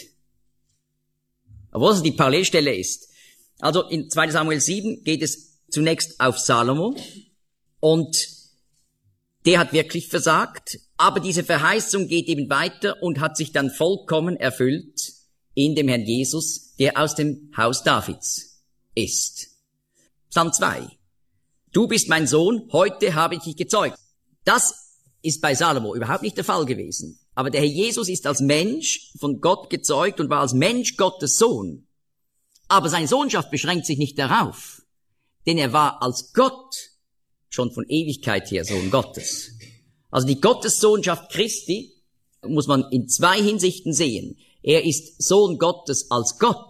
Obwohl es die Parallelstelle ist. Also in 2. Samuel 7 geht es zunächst auf Salomo, und der hat wirklich versagt, aber diese Verheißung geht eben weiter und hat sich dann vollkommen erfüllt in dem Herrn Jesus, der aus dem Haus Davids ist. Psalm 2. Du bist mein Sohn, heute habe ich dich gezeugt. Das ist bei Salomo überhaupt nicht der Fall gewesen. Aber der Herr Jesus ist als Mensch von Gott gezeugt und war als Mensch Gottes Sohn. Aber seine Sohnschaft beschränkt sich nicht darauf, denn er war als Gott schon von Ewigkeit her Sohn Gottes. Also die Gottessohnschaft Christi muss man in zwei Hinsichten sehen. Er ist Sohn Gottes als Gott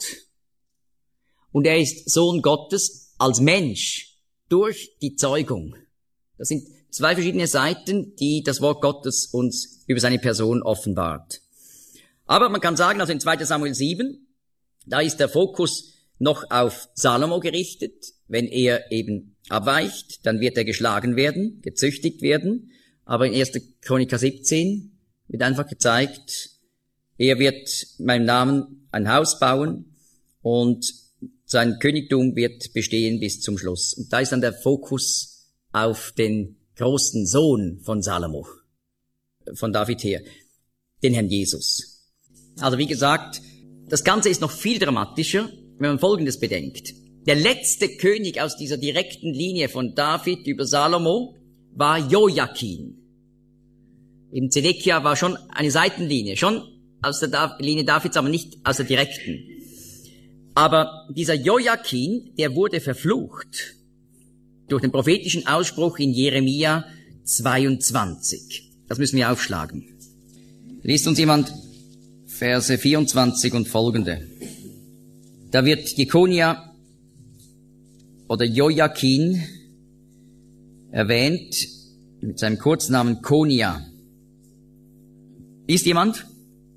und er ist Sohn Gottes als Mensch durch die Zeugung. Das sind zwei verschiedene Seiten, die das Wort Gottes uns über seine Person offenbart. Aber man kann sagen, also in 2. Samuel 7, da ist der Fokus noch auf Salomo gerichtet. Wenn er eben abweicht, dann wird er geschlagen werden, gezüchtigt werden. Aber in 1. Chroniker 17 wird einfach gezeigt, er wird meinem Namen ein Haus bauen und sein Königtum wird bestehen bis zum Schluss. Und da ist dann der Fokus auf den großen Sohn von Salomo, von David her, den Herrn Jesus. Also wie gesagt, das Ganze ist noch viel dramatischer, wenn man Folgendes bedenkt. Der letzte König aus dieser direkten Linie von David über Salomo war Joachim. Eben Zedekia war schon eine Seitenlinie, schon aus der Linie Davids, aber nicht aus der direkten. Aber dieser Joachim, der wurde verflucht durch den prophetischen Ausspruch in Jeremia 22. Das müssen wir aufschlagen. Liest uns jemand Verse 24 und folgende. Da wird Jekonia oder Joachim erwähnt mit seinem Kurznamen Konia. Liest jemand?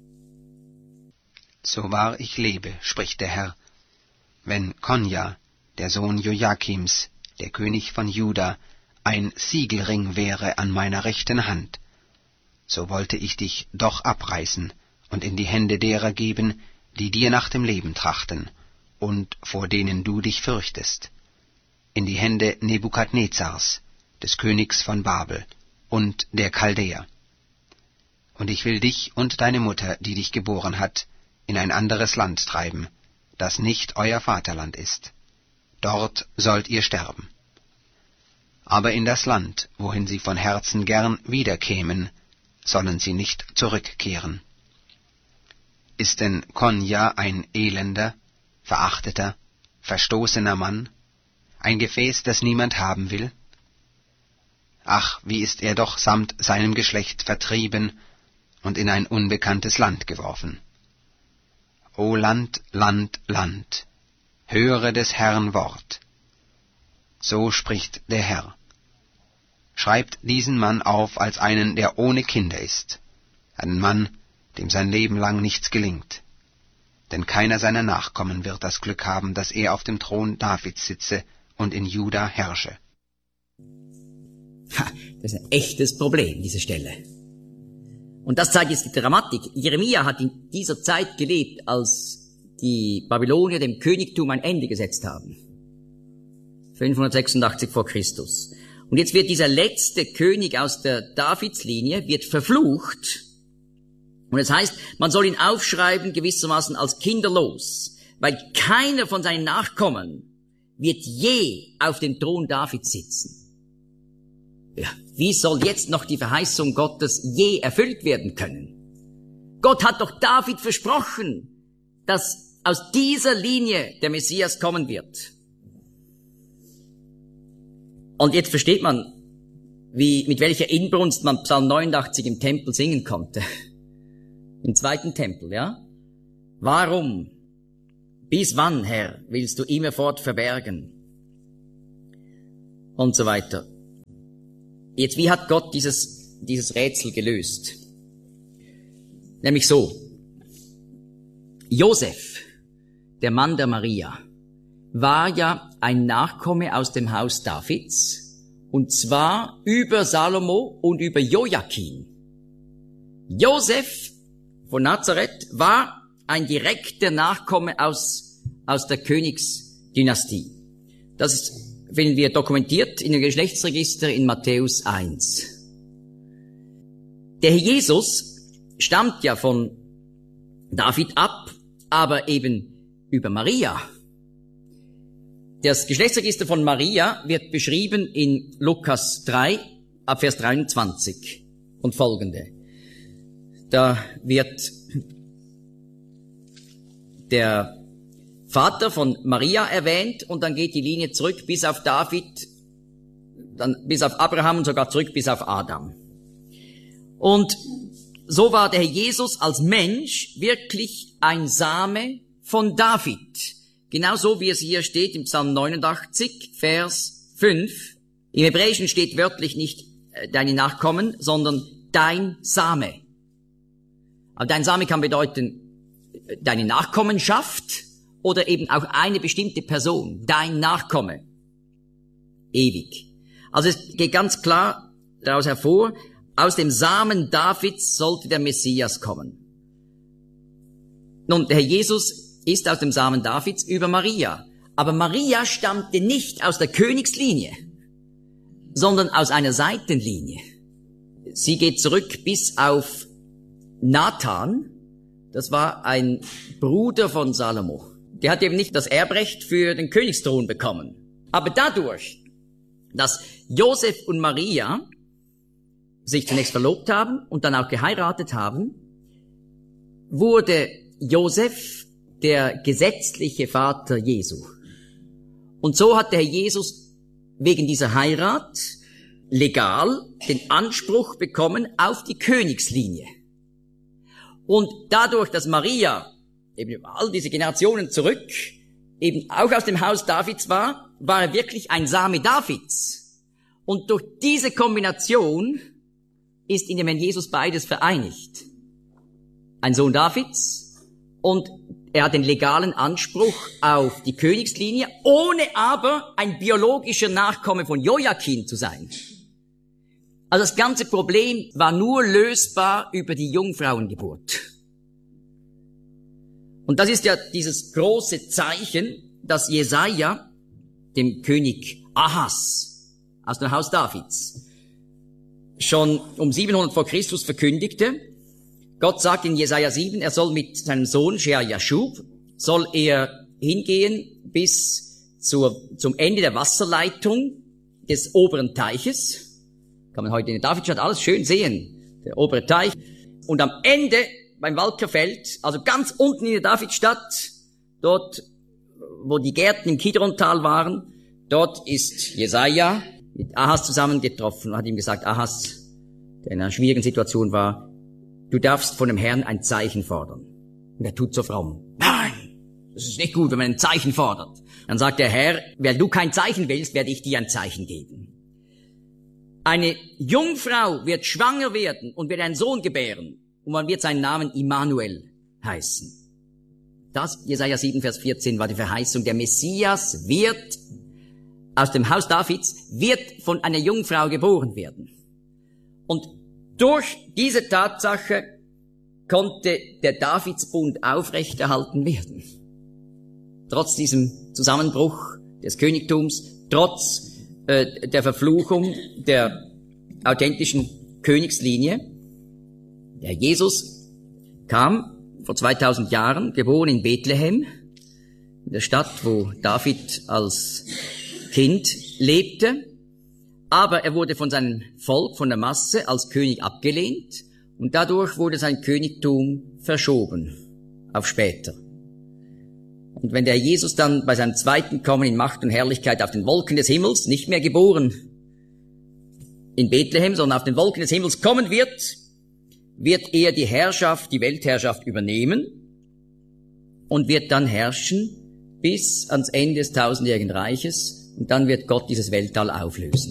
So wahr ich lebe, spricht der Herr, wenn Konja, der Sohn Joachims, der König von Juda, ein Siegelring wäre an meiner rechten Hand, so wollte ich dich doch abreißen und in die Hände derer geben, die dir nach dem Leben trachten und vor denen du dich fürchtest, in die Hände Nebukadnezars, des Königs von Babel und der Chaldäer. Und ich will dich und deine Mutter, die dich geboren hat, in ein anderes Land treiben, das nicht euer Vaterland ist. Dort sollt ihr sterben. Aber in das Land, wohin sie von Herzen gern wiederkämen, sollen sie nicht zurückkehren. Ist denn Konja ein elender, verachteter, verstoßener Mann, ein Gefäß, das niemand haben will? Ach, wie ist er doch samt seinem Geschlecht vertrieben und in ein unbekanntes Land geworfen. O Land, Land, Land, höre des Herrn Wort. So spricht der Herr. Schreibt diesen Mann auf als einen, der ohne Kinder ist, einen Mann, dem sein Leben lang nichts gelingt. Denn keiner seiner Nachkommen wird das Glück haben, dass er auf dem Thron Davids sitze und in Juda herrsche. Das ist ein echtes Problem, diese Stelle. Und das zeigt jetzt die Dramatik. Jeremia hat in dieser Zeit gelebt, als die Babylonier dem Königtum ein Ende gesetzt haben. 586 vor Christus. Und jetzt wird dieser letzte König aus der Davidslinie, wird verflucht. Und es heißt, man soll ihn aufschreiben gewissermaßen als kinderlos, weil keiner von seinen Nachkommen wird je auf dem Thron Davids sitzen. Ja, wie soll jetzt noch die Verheißung Gottes je erfüllt werden können? Gott hat doch David versprochen, dass aus dieser Linie der Messias kommen wird. Und jetzt versteht man, mit welcher Inbrunst man Psalm 89 im Tempel singen konnte. Im zweiten Tempel, ja? Warum? Bis wann, Herr, willst du immerfort verbergen? Und so weiter. Jetzt, wie hat Gott dieses Rätsel gelöst? Nämlich so. Josef, der Mann der Maria, war ja ein Nachkomme aus dem Haus Davids, und zwar über Salomo und über Joachim. Josef von Nazareth war ein direkter Nachkomme aus der Königsdynastie. Das finden wir dokumentiert in dem Geschlechtsregister in Matthäus 1. Der Herr Jesus stammt ja von David ab, aber eben über Maria. Das Geschlechtsregister von Maria wird beschrieben in Lukas 3, ab Vers 23 und folgende. Da wird der Vater von Maria erwähnt und dann geht die Linie zurück bis auf David, dann bis auf Abraham und sogar zurück bis auf Adam. Und so war der Herr Jesus als Mensch wirklich ein Same von David. Genauso wie es hier steht im Psalm 89, Vers 5. Im Hebräischen steht wörtlich nicht deine Nachkommen, sondern dein Same. Aber dein Same kann bedeuten deine Nachkommenschaft oder eben auch eine bestimmte Person, dein Nachkomme, ewig. Also es geht ganz klar daraus hervor, aus dem Samen Davids sollte der Messias kommen. Nun, der Herr Jesus ist aus dem Samen Davids über Maria. Aber Maria stammte nicht aus der Königslinie, sondern aus einer Seitenlinie. Sie geht zurück bis auf Nathan, das war ein Bruder von Salomo. Der hat eben nicht das Erbrecht für den Königsthron bekommen. Aber dadurch, dass Josef und Maria sich zunächst verlobt haben und dann auch geheiratet haben, wurde Josef der gesetzliche Vater Jesu. Und so hat der Herr Jesus wegen dieser Heirat legal den Anspruch bekommen auf die Königslinie. Und dadurch, dass Maria eben über all diese Generationen zurück eben auch aus dem Haus Davids war, war er wirklich ein Same Davids. Und durch diese Kombination ist in dem Herrn Jesus beides vereinigt. Ein Sohn Davids und er hat den legalen Anspruch auf die Königslinie, ohne aber ein biologischer Nachkomme von Joachim zu sein. Also das ganze Problem war nur lösbar über die Jungfrauengeburt. Und das ist ja dieses große Zeichen, das Jesaja dem König Ahas aus dem Haus Davids schon um 700 vor Christus verkündigte. Gott sagt in Jesaja 7, er soll mit seinem Sohn Shear-Jashub, soll er hingehen bis zum Ende der Wasserleitung des oberen Teiches. Kann man heute in der Davidstadt alles schön sehen, der obere Teich. Und am Ende beim Walkerfeld, also ganz unten in der Davidstadt, dort, wo die Gärten im Kidrontal waren, dort ist Jesaja mit Ahas zusammengetroffen und hat ihm gesagt, Ahas, der in einer schwierigen Situation war, du darfst von dem Herrn ein Zeichen fordern. Und er tut so fromm. Nein, das ist nicht gut, wenn man ein Zeichen fordert. Dann sagt der Herr, weil du kein Zeichen willst, werde ich dir ein Zeichen geben. Eine Jungfrau wird schwanger werden und wird einen Sohn gebären. Und man wird seinen Namen Immanuel heißen. Das, Jesaja 7, Vers 14, war die Verheißung. Der Messias wird aus dem Haus Davids wird von einer Jungfrau geboren werden. Und durch diese Tatsache konnte der Davidsbund aufrechterhalten werden. Trotz diesem Zusammenbruch des Königtums, trotz der Verfluchung der authentischen Königslinie. Der Jesus kam vor 2000 Jahren, geboren in Bethlehem, in der Stadt, wo David als Kind lebte. Aber er wurde von seinem Volk, von der Masse als König abgelehnt und dadurch wurde sein Königtum verschoben auf später. Und wenn der Jesus dann bei seinem zweiten Kommen in Macht und Herrlichkeit auf den Wolken des Himmels, nicht mehr geboren in Bethlehem, sondern auf den Wolken des Himmels kommen wird, wird er die Herrschaft, die Weltherrschaft übernehmen und wird dann herrschen bis ans Ende des tausendjährigen Reiches und dann wird Gott dieses Weltall auflösen.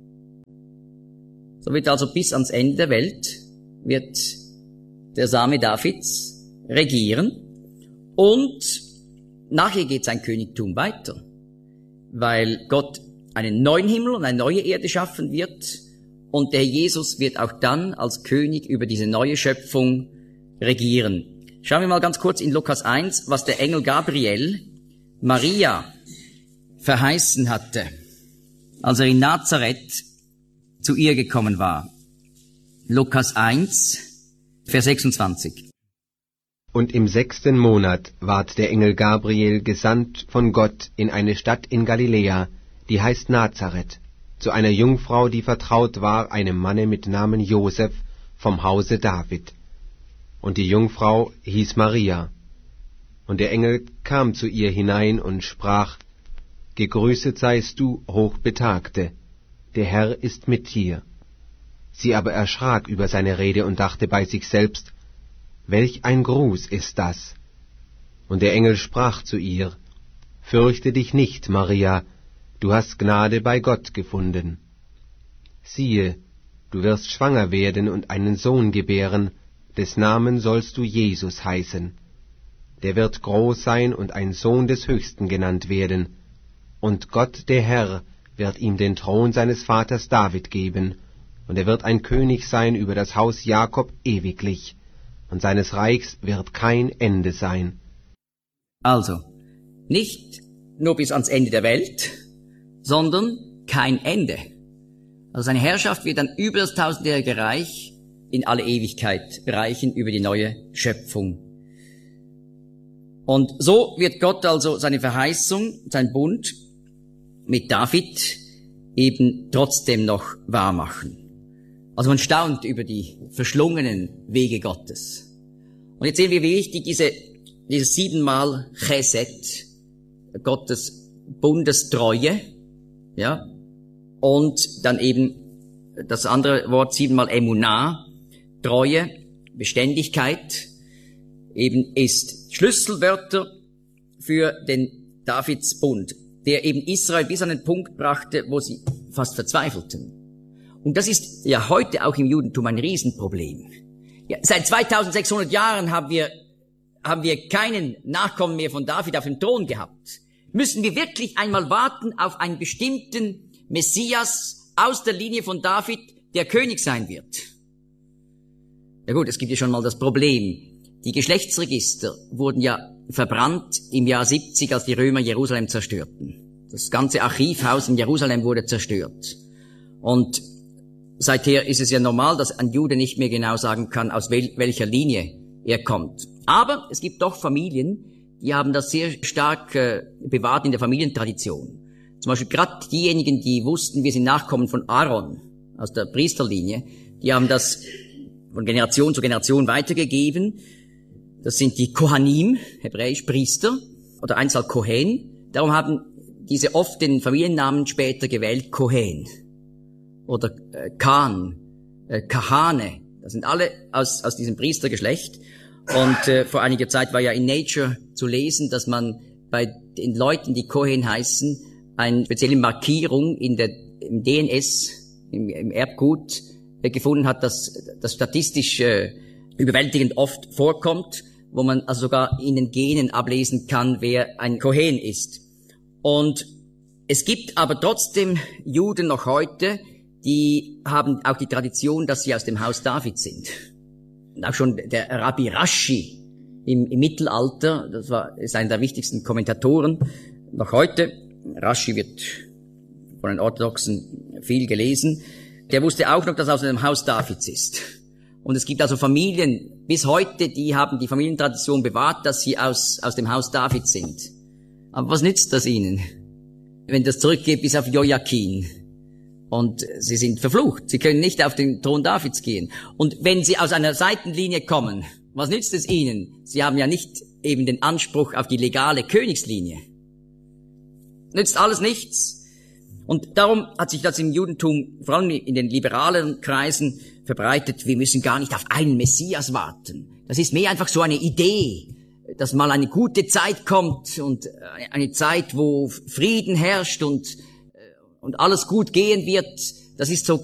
So wird also bis ans Ende der Welt wird der Same Davids regieren und nachher geht sein Königtum weiter, weil Gott einen neuen Himmel und eine neue Erde schaffen wird und der Jesus wird auch dann als König über diese neue Schöpfung regieren. Schauen wir mal ganz kurz in Lukas 1, was der Engel Gabriel Maria verheißen hatte, als er in Nazareth zu ihr gekommen war. Lukas 1, Vers 26. Und im 6. Monat ward der Engel Gabriel gesandt von Gott in eine Stadt in Galiläa, die heißt Nazareth, zu einer Jungfrau, die vertraut war einem Manne mit Namen Joseph vom Hause David. Und die Jungfrau hieß Maria. Und der Engel kam zu ihr hinein und sprach: Gegrüßet seist du, Hochbetagte, der Herr ist mit dir. Sie aber erschrak über seine Rede und dachte bei sich selbst: Welch ein Gruß ist das? Und der Engel sprach zu ihr: Fürchte dich nicht, Maria, du hast Gnade bei Gott gefunden. Siehe, du wirst schwanger werden und einen Sohn gebären, des Namen sollst du Jesus heißen. Der wird groß sein und ein Sohn des Höchsten genannt werden. Und Gott, der Herr, wird ihm den Thron seines Vaters David geben, und er wird ein König sein über das Haus Jakob ewiglich, und seines Reichs wird kein Ende sein. Also, nicht nur bis ans Ende der Welt, sondern kein Ende. Also seine Herrschaft wird dann über das tausendjährige Reich in alle Ewigkeit reichen, über die neue Schöpfung. Und so wird Gott also seine Verheißung, sein Bund mit David eben trotzdem noch wahrmachen. Also man staunt über die verschlungenen Wege Gottes. Und jetzt sehen wir, wie wichtig dieses 7-mal Chesed, Gottes Bundestreue, ja, und dann eben das andere Wort 7-mal Emunah, Treue, Beständigkeit, eben ist Schlüsselwörter für den Davidsbund, der eben Israel bis an den Punkt brachte, wo sie fast verzweifelten. Und das ist ja heute auch im Judentum ein Riesenproblem. Ja, seit 2600 Jahren haben wir keinen Nachkommen mehr von David auf dem Thron gehabt. Müssen wir wirklich einmal warten auf einen bestimmten Messias aus der Linie von David, der König sein wird? Ja gut, es gibt ja schon mal das Problem. Die Geschlechtsregister wurden ja verbrannt im Jahr 70, als die Römer Jerusalem zerstörten. Das ganze Archivhaus in Jerusalem wurde zerstört. Und seither ist es ja normal, dass ein Jude nicht mehr genau sagen kann, aus welcher Linie er kommt. Aber es gibt doch Familien, die haben das sehr stark bewahrt in der Familientradition. Zum Beispiel gerade diejenigen, die wussten, wir sind Nachkommen von Aaron aus der Priesterlinie, die haben das von Generation zu Generation weitergegeben. Das sind die Kohanim, hebräisch Priester, oder Einzahl Kohen. Darum haben diese oft den Familiennamen später gewählt, Kohen. Oder Khan, Kahane. Das sind alle aus diesem Priestergeschlecht. Und vor einiger Zeit war ja in Nature zu lesen, dass man bei den Leuten, die Kohen heißen, eine spezielle Markierung im DNS, im Erbgut, gefunden hat, dass das statistisch überwältigend oft vorkommt, wo man also sogar in den Genen ablesen kann, wer ein Kohen ist. Und Es gibt aber trotzdem Juden noch heute, die haben auch die Tradition, dass sie aus dem Haus David sind. Und auch schon der Rabbi Rashi im Mittelalter, ist einer der wichtigsten Kommentatoren noch heute. Rashi wird von den Orthodoxen viel gelesen. Der wusste auch noch, dass er aus dem Haus Davids ist. Und es gibt also Familien bis heute, die haben die Familientradition bewahrt, dass sie aus dem Haus Davids sind. Aber was nützt das ihnen, wenn das zurückgeht bis auf Joachim? Und sie sind verflucht. Sie können nicht auf den Thron Davids gehen. Und wenn sie aus einer Seitenlinie kommen, was nützt es ihnen? Sie haben ja nicht eben den Anspruch auf die legale Königslinie. Nützt alles nichts. Und darum hat sich das im Judentum, vor allem in den liberalen Kreisen, verbreitet, wir müssen gar nicht auf einen Messias warten. Das ist mehr einfach so eine Idee, dass mal eine gute Zeit kommt und eine Zeit, wo Frieden herrscht und alles gut gehen wird. Das ist so